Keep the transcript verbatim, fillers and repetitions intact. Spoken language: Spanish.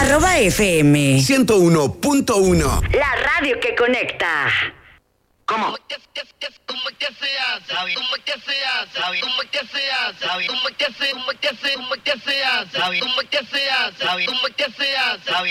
Arroba F M ciento uno punto uno. La radio que conecta. ¿Cómo? ¿Cómo que se hace? ¿Cómo que se hace? ¿Cómo que se hace? ¿Cómo que se hace? ¿Cómo que se hace? ¿Cómo que se hace? ¿Cómo que se hace? ¿Cómo que se hace?